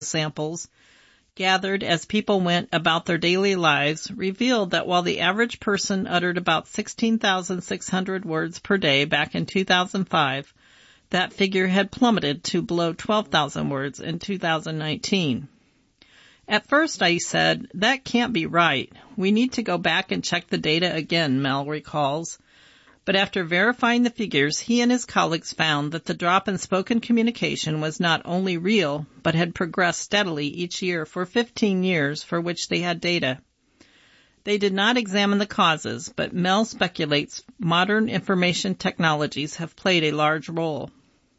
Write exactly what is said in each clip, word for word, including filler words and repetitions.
samples gathered as people went about their daily lives revealed that while the average person uttered about sixteen thousand six hundred words per day back in two thousand five, that figure had plummeted to below twelve thousand words in two thousand nineteen. At first I said, that can't be right. We need to go back and check the data again, Mel recalls. But after verifying the figures, he and his colleagues found that the drop in spoken communication was not only real, but had progressed steadily each year for fifteen years for which they had data. They did not examine the causes, but Mel speculates modern information technologies have played a large role.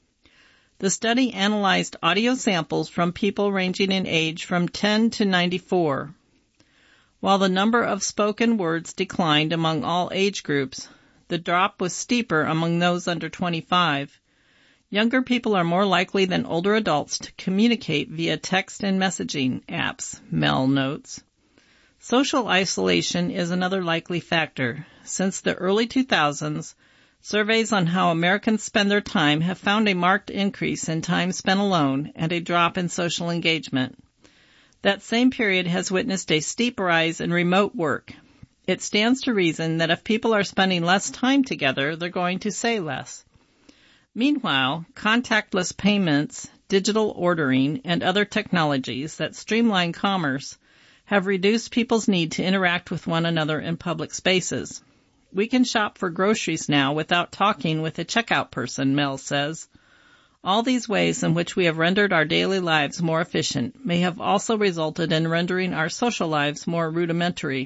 The study analyzed audio samples from people ranging in age from ten to ninety-four. While the number of spoken words declined among all age groups, the drop was steeper among those under twenty-five. Younger people are more likely than older adults to communicate via text and messaging apps, Mel notes. Social isolation is another likely factor. Since the early two thousands, surveys on how Americans spend their time have found a marked increase in time spent alone and a drop in social engagement. That same period has witnessed a steep rise in remote work. It stands to reason that if people are spending less time together, they're going to say less. Meanwhile, contactless payments, digital ordering, and other technologies that streamline commerce have reduced people's need to interact with one another in public spaces. We can shop for groceries now without talking with a checkout person, Mel says. All these ways in which we have rendered our daily lives more efficient may have also resulted in rendering our social lives more rudimentary.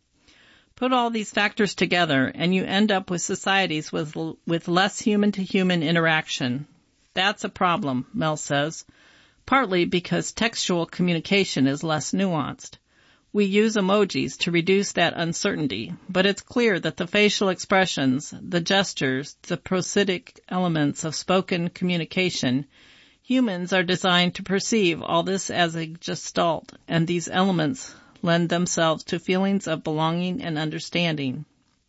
Put all these factors together, and you end up with societies with with less human-to-human interaction. That's a problem, Mel says, partly because textual communication is less nuanced. We use emojis to reduce that uncertainty, but it's clear that the facial expressions, the gestures, the prosodic elements of spoken communication, humans are designed to perceive all this as a gestalt, and these elements lend themselves to feelings of belonging and understanding.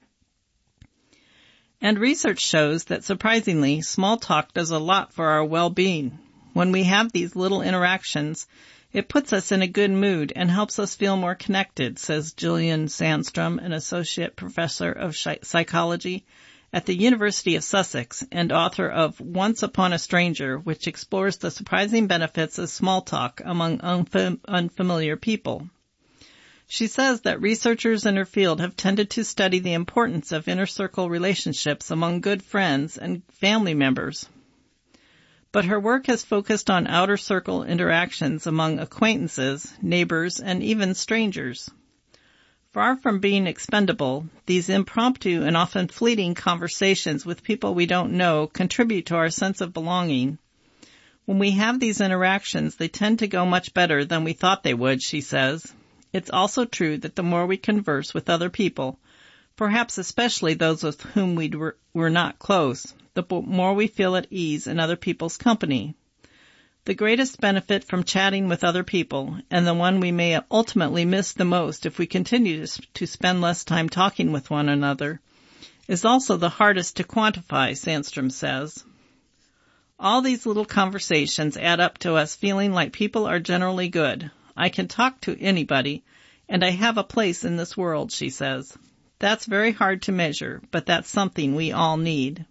And research shows that, surprisingly, small talk does a lot for our well-being. When we have these little interactions, it puts us in a good mood and helps us feel more connected, says Gillian Sandstrom, an associate professor of psychology at the University of Sussex and author of Once Upon a Stranger, which explores the surprising benefits of small talk among unfam- unfamiliar people. She says that researchers in her field have tended to study the importance of inner circle relationships among good friends and family members. But her work has focused on outer circle interactions among acquaintances, neighbors, and even strangers. Far from being expendable, these impromptu and often fleeting conversations with people we don't know contribute to our sense of belonging. When we have these interactions, they tend to go much better than we thought they would, she says. It's also true that the more we converse with other people, perhaps especially those with whom we were, were not close, the more we feel at ease in other people's company. The greatest benefit from chatting with other people, and the one we may ultimately miss the most if we continue to spend less time talking with one another, is also the hardest to quantify, Sandstrom says. All these little conversations add up to us feeling like people are generally good. I can talk to anybody, and I have a place in this world, she says. That's very hard to measure, but that's something we all need.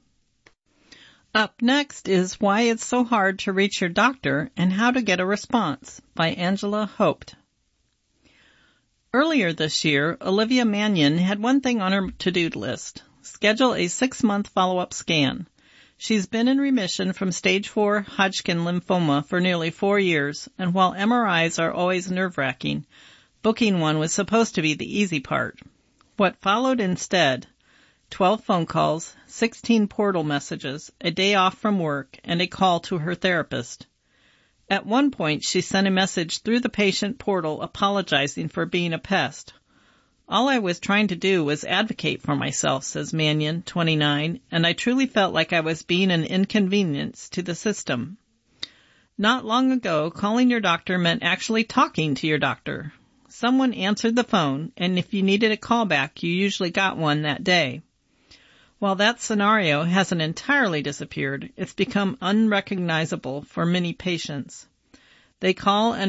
Up next is Why It's So Hard to Reach Your Doctor and How to Get a Response by Angela Hoped. Earlier this year, Olivia Mannion had one thing on her to-do list: schedule a six-month follow-up scan. She's been in remission from stage four Hodgkin lymphoma for nearly four years, and while M R Is are always nerve-wracking, booking one was supposed to be the easy part. What followed instead? Twelve phone calls, sixteen portal messages, a day off from work, and a call to her therapist. At one point, she sent a message through the patient portal apologizing for being a pest. All I was trying to do was advocate for myself, says Mannion, twenty-nine, and I truly felt like I was being an inconvenience to the system. Not long ago, calling your doctor meant actually talking to your doctor. Someone answered the phone, and if you needed a callback, you usually got one that day. While that scenario hasn't entirely disappeared, it's become unrecognizable for many patients. They call and